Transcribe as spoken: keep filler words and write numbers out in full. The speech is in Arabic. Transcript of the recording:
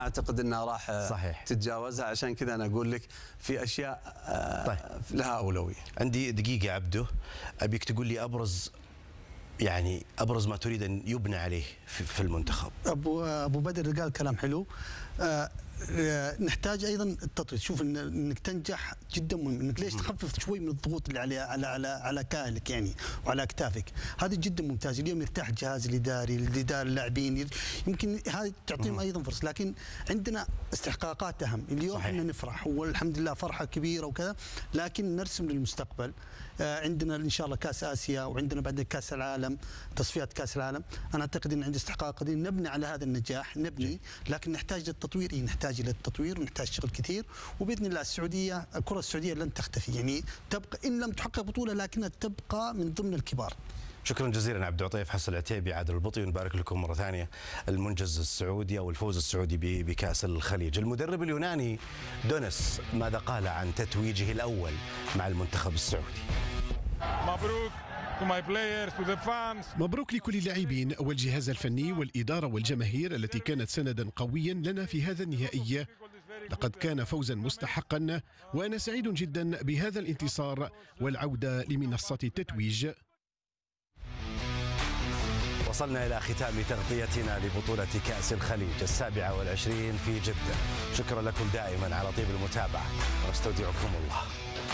اعتقد انها راح صحيح. تتجاوزها، عشان كذا انا اقول لك في اشياء طيب. لها اولويه. عندي دقيقه عبده، ابيك تقول لي ابرز يعني ابرز ما تريد ان يبنى عليه في المنتخب. ابو ابو بدر قال كلام حلو. آه نحتاج ايضا التطوير. شوف إن انك تنجح جدا مهم، انك ليش تخفف شوي من الضغوط اللي على على على على كاهلك يعني وعلى اكتافك. هذا جدا ممتاز. اليوم يرتاح الجهاز الاداري، الاداره، اللاعبين، يمكن هذه تعطيهم ايضا فرص. لكن عندنا استحقاقات اهم. اليوم احنا نفرح والحمد لله فرحه كبيره وكذا، لكن نرسم للمستقبل. آه عندنا ان شاء الله كاس اسيا، وعندنا بعد كاس العالم، تصفيات كاس العالم. انا اعتقد ان عندي استحقاق دي نبني على هذا النجاح، نبني، لكن نحتاج للتطوير. إيه نحتاج الى التطوير ونحتاج شغل كثير، وباذن الله السعوديه، الكره السعوديه لن تختفي، يعني تبقى ان لم تحقق بطوله لكنها تبقى من ضمن الكبار. شكرا جزيلا عبد العطيف حسن العتيبي عادل البطي، ونبارك لكم مره ثانيه المنجز السعودي او الفوز السعودي بكاس الخليج. المدرب اليوناني دونس ماذا قال عن تتويجه الاول مع المنتخب السعودي؟ مبروك مبروك لكل اللاعبين والجهاز الفني والإدارة والجماهير التي كانت سندا قويا لنا في هذا النهائي. لقد كان فوزا مستحقا، وأنا سعيد جدا بهذا الانتصار والعودة لمنصة التتويج. وصلنا إلى ختام تغطيتنا لبطولة كأس الخليج السابعة والعشرين في جدة. شكرا لكم دائما على طيب المتابعة، ونستودعكم الله.